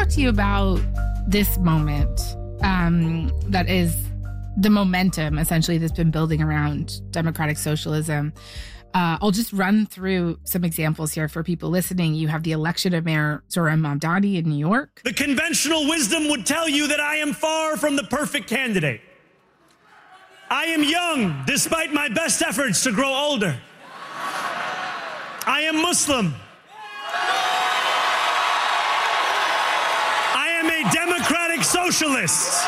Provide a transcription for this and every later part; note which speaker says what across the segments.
Speaker 1: talk to you about this moment that is the momentum, essentially, that's been building around democratic socialism. I'll just run through some examples here for people listening. You have the election of Mayor Zohran Mamdani in New York.
Speaker 2: The conventional wisdom would tell you that I am far from the perfect candidate. I am young, despite my best efforts to grow older. I am Muslim. I am a democratic socialist.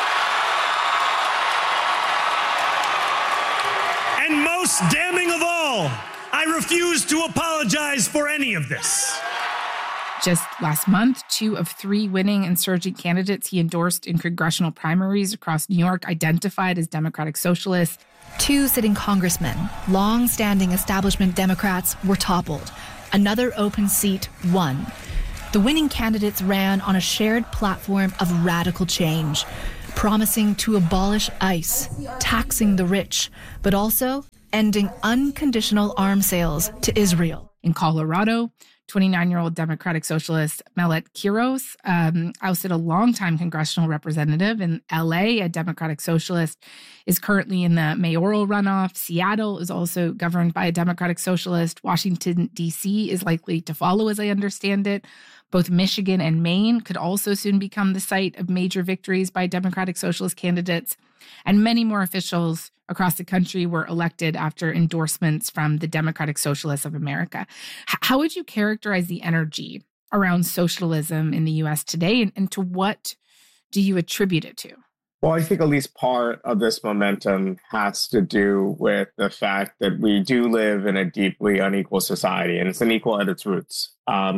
Speaker 2: And most damning of all, I refuse to apologize for any of this.
Speaker 1: Just last month, 2 of 3 winning insurgent candidates he endorsed in congressional primaries across New York identified as Democratic Socialists.
Speaker 3: 2 sitting congressmen, long-standing establishment Democrats, were toppled. Another open seat won. The winning candidates ran on a shared platform of radical change, promising to abolish ICE, taxing the rich, but also ending unconditional arms sales to Israel.
Speaker 1: In Colorado, 29-year-old Democratic Socialist Melet Quiros ousted a longtime congressional representative. In LA, a Democratic Socialist is currently in the mayoral runoff. Seattle is also governed by a Democratic Socialist. Washington, D.C. is likely to follow, as I understand it. Both Michigan and Maine could also soon become the site of major victories by Democratic Socialist candidates. And many more officials across the country were elected after endorsements from the Democratic Socialists of America. How would you characterize the energy around socialism in the U.S. today, and to what do you attribute it to?
Speaker 4: Well, I think at least part of this momentum has to do with the fact that we do live in a deeply unequal society, and it's unequal at its roots.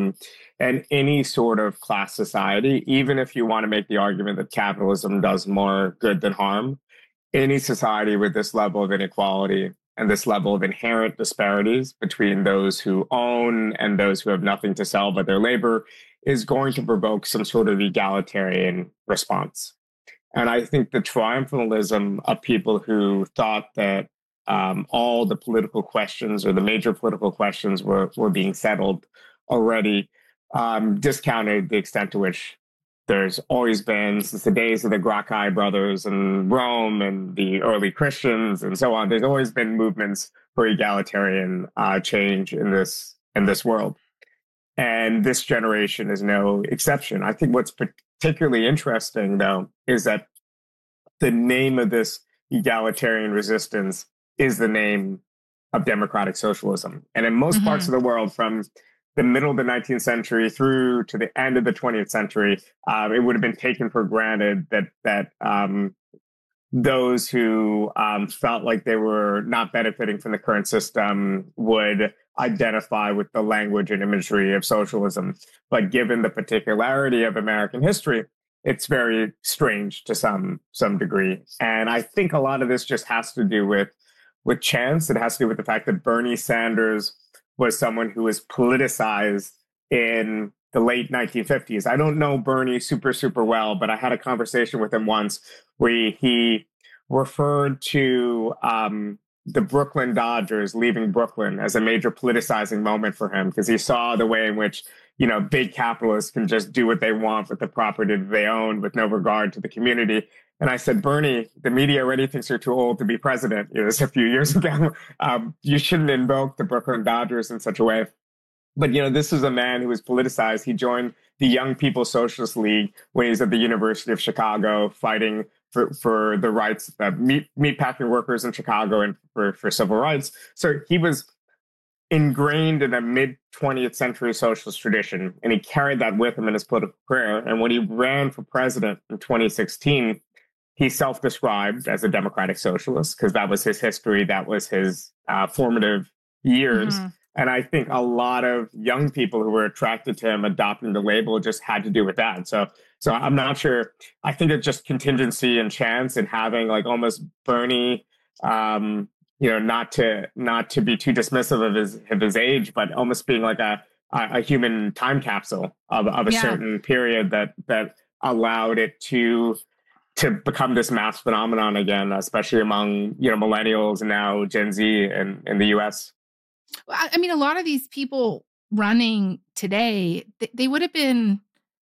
Speaker 4: And any sort of class society, even if you want to make the argument that capitalism does more good than harm, any society with this level of inequality and this level of inherent disparities between those who own and those who have nothing to sell but their labor is going to provoke some sort of egalitarian response. And I think the triumphalism of people who thought that all the political questions or the major political questions were being settled already discounted the extent to which there's always been, since the days of the Gracchi brothers and Rome and the early Christians and so on, there's always been movements for egalitarian change in this world. And this generation is no exception. I think what's particularly interesting, though, is that the name of this egalitarian resistance is the name of democratic socialism. And in most parts of the world, from the middle of the 19th century through to the end of the 20th century, it would have been taken for granted that those who felt like they were not benefiting from the current system would identify with the language and imagery of socialism. But given the particularity of American history, it's very strange to some degree. And I think a lot of this just has to do with chance. It has to do with the fact that Bernie Sanders was someone who was politicized in the late 1950s. I don't know Bernie super well, but I had a conversation with him once where he referred to the Brooklyn Dodgers leaving Brooklyn as a major politicizing moment for him, because he saw the way in which, big capitalists can just do what they want with the property that they own with no regard to the community. And I said, Bernie, the media already thinks you're too old to be president. This a few years ago. You shouldn't invoke the Brooklyn Dodgers in such a way. But, this is a man who was politicized. He joined the Young People's Socialist League when he was at the University of Chicago, fighting for the rights of meatpacking workers in Chicago and for civil rights. So he was ingrained in a mid-20th century socialist tradition, and he carried that with him in his political career. And when he ran for president in 2016, he self-described as a democratic socialist because that was his history. That was his formative years. Mm-hmm. And I think a lot of young people who were attracted to him adopting the label just had to do with that. So I'm not sure. I think it's just contingency and chance and having like almost Bernie, not to be too dismissive of his age, but almost being like a human time capsule of a certain period that allowed it to become this mass phenomenon again, especially among, millennials and now Gen Z in the US.
Speaker 1: I mean, a lot of these people running today, they would have been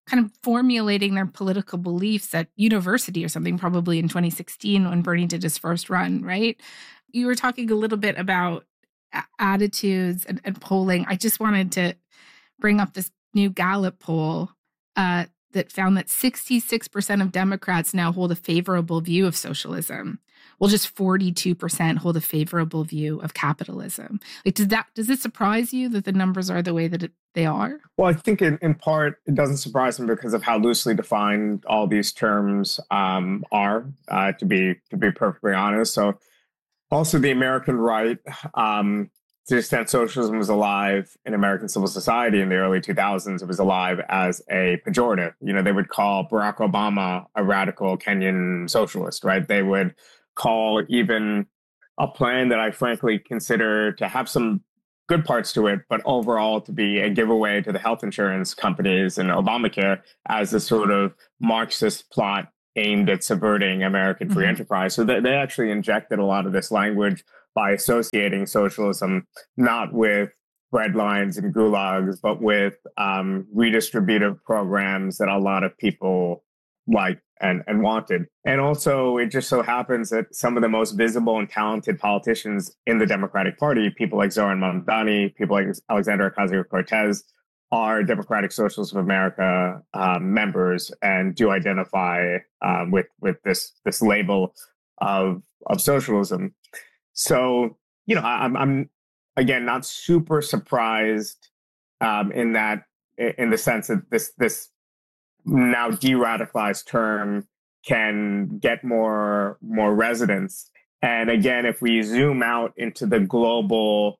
Speaker 1: kind of formulating their political beliefs at university or something, probably in 2016 when Bernie did his first run, right? You were talking a little bit about attitudes and polling. I just wanted to bring up this new Gallup poll that found that 66% of Democrats now hold a favorable view of socialism. Well, just 42% hold a favorable view of capitalism. Like, does it surprise you that the numbers are the way that they are?
Speaker 4: Well, I think in part it doesn't surprise me because of how loosely defined all these terms are. To be perfectly honest, so also the American right. To the extent socialism was alive in American civil society in the early 2000s, it was alive as a pejorative. They would call Barack Obama a radical Kenyan socialist, right? They would call even a plan that I frankly consider to have some good parts to it, but overall to be a giveaway to the health insurance companies and Obamacare as a sort of Marxist plot aimed at subverting American free enterprise. So they actually injected a lot of this language by associating socialism not with bread lines and gulags, but with redistributive programs that a lot of people liked and wanted. And also, it just so happens that some of the most visible and talented politicians in the Democratic Party, people like Zoran Mamdani, people like Alexandria Ocasio-Cortez, are Democratic Socialists of America members and do identify with this label of socialism. So, I'm again not super surprised in the sense that this now de-radicalized term can get more resonance. And again, if we zoom out into the global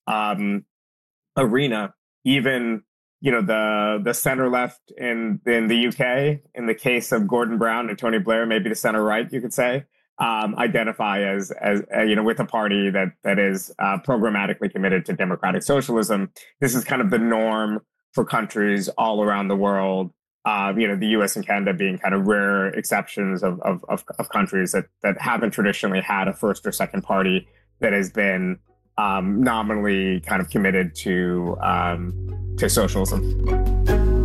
Speaker 4: arena, even the center left in the UK, in the case of Gordon Brown and Tony Blair, maybe the center right, you could say, identify as with a party that is programmatically committed to democratic socialism. This is kind of the norm for countries all around the world. The U.S. and Canada being kind of rare exceptions of countries that haven't traditionally had a first or second party that has been nominally kind of committed to socialism.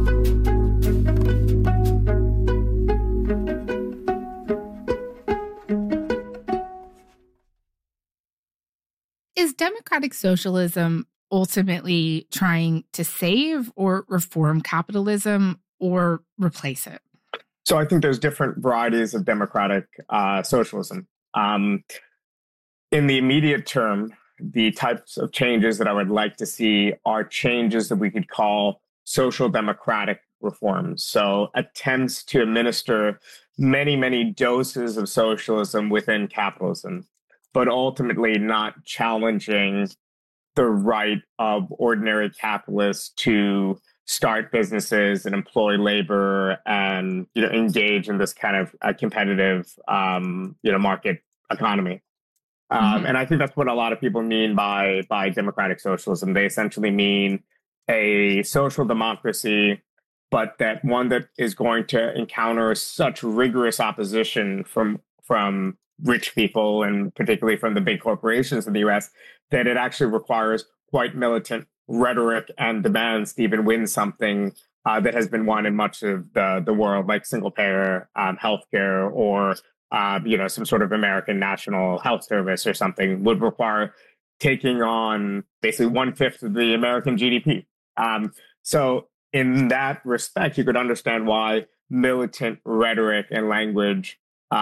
Speaker 1: Is democratic socialism ultimately trying to save or reform capitalism or replace it?
Speaker 4: So I think there's different varieties of democratic socialism. In the immediate term, the types of changes that I would like to see are changes that we could call social democratic reforms. So attempts to administer many, many doses of socialism within capitalism, but ultimately not challenging the right of ordinary capitalists to start businesses and employ labor and engage in this kind of competitive market economy. And I think that's what a lot of people mean by democratic socialism. They essentially mean a social democracy, but that one that is going to encounter such rigorous opposition from rich people, and particularly from the big corporations in the US, that it actually requires quite militant rhetoric and demands to even win something that has been won in much of the world, like single-payer healthcare or some sort of American national health service or something, would require taking on basically 1/5 of the American GDP. So in that respect, you could understand why militant rhetoric and language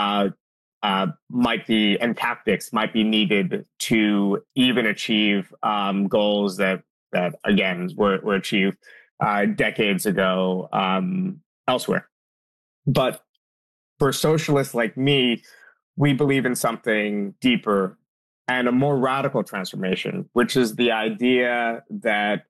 Speaker 4: might be, and tactics might be needed to even achieve goals that again were achieved decades ago elsewhere. But for socialists like me, we believe in something deeper and a more radical transformation, which is the idea that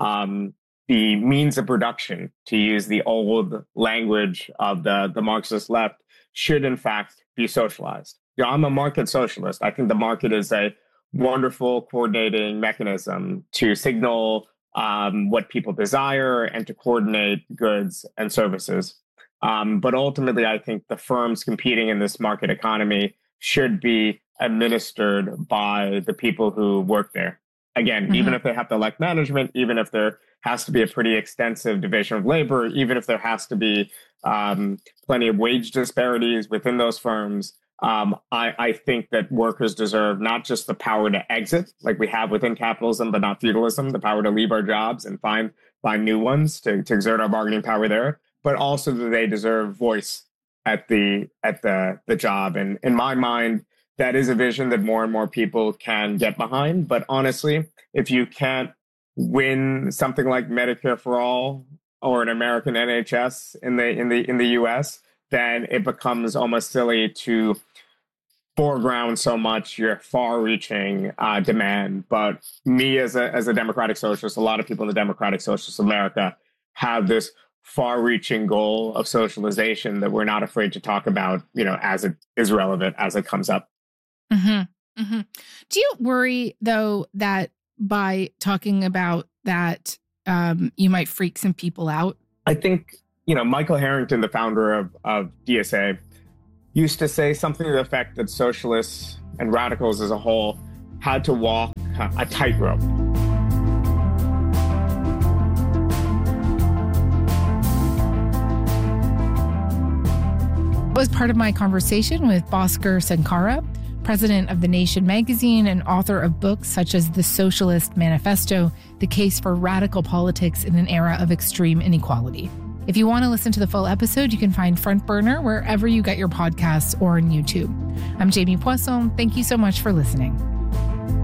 Speaker 4: the means of production, to use the old language of the Marxist left, should in fact be socialized. I'm a market socialist. I think the market is a wonderful coordinating mechanism to signal what people desire and to coordinate goods and services. But ultimately, I think the firms competing in this market economy should be administered by the people who work there. Again, even if they have to elect management, even if there has to be a pretty extensive division of labor, even if there has to be plenty of wage disparities within those firms, I think that workers deserve not just the power to exit, like we have within capitalism, but not feudalism, the power to leave our jobs and find new ones to exert our bargaining power there, but also that they deserve voice at the job. And in my mind, that is a vision that more and more people can get behind. But honestly, if you can't win something like Medicare for all or an American NHS in the US, then it becomes almost silly to foreground so much your far-reaching demand. But me as a democratic socialist, a lot of people in the democratic socialist America have this far-reaching goal of socialization that we're not afraid to talk about, as it is relevant, as it comes up.
Speaker 1: Mm-hmm. Mm-hmm. Do you worry, though, that by talking about that, you might freak some people out?
Speaker 4: I think, Michael Harrington, the founder of DSA, used to say something to the effect that socialists and radicals as a whole had to walk a tightrope.
Speaker 1: That was part of my conversation with Bhaskar Sankara, president of The Nation magazine and author of books such as The Socialist Manifesto, The Case for Radical Politics in an Era of Extreme Inequality. If you want to listen to the full episode, you can find Front Burner wherever you get your podcasts or on YouTube. I'm Jamie Poisson. Thank you so much for listening.